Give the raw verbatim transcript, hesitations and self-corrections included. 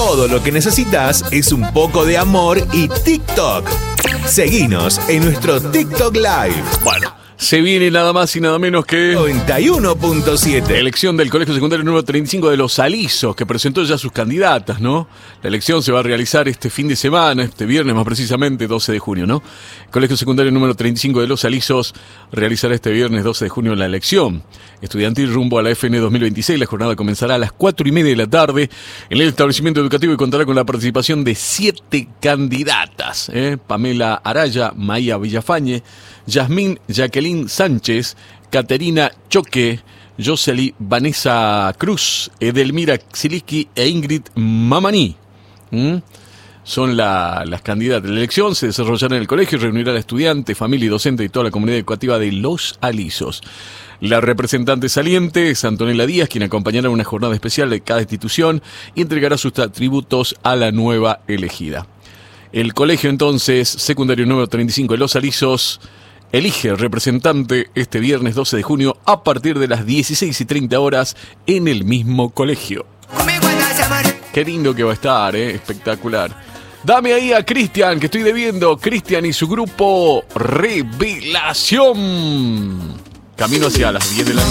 todo lo que necesitas es un poco de amor y TikTok. Seguinos en nuestro TikTok Live. Bueno, se viene nada más y nada menos que noventa y uno punto siete. Elección del Colegio Secundario número treinta y cinco de Los Alisos, que presentó ya sus candidatas, ¿no? La elección se va a realizar este fin de semana, este viernes más precisamente, doce de junio, ¿no? El Colegio Secundario número treinta y cinco de Los Alisos realizará este viernes doce de junio la elección estudiantil rumbo a la F N dos mil veintiséis. La jornada comenzará a las cuatro y media de la tarde en el establecimiento educativo y contará con la participación de siete candidatas, ¿eh? Pamela Araya, Maya Villafañe, Yasmín Jacqueline Sánchez, Caterina Choque, Yoseli Vanessa Cruz, Edelmira Xiliski e Ingrid Mamaní. ¿Mm? Son la, las candidatas. La elección se desarrollará en el colegio y reunirá a estudiantes, familia y docente y toda la comunidad educativa de Los Alisos. La representante saliente es Antonella Díaz, quien acompañará una jornada especial de cada institución y entregará sus atributos a la nueva elegida. El colegio, entonces, secundario número treinta y cinco de Los Alisos, elige representante este viernes doce de junio a partir de las dieciséis y treinta horas en el mismo colegio. Qué lindo que va a estar, ¿eh? Espectacular. Dame ahí a Cristian, que estoy debiendo. Cristian y su grupo Revelación. Camino hacia las diez de la noche.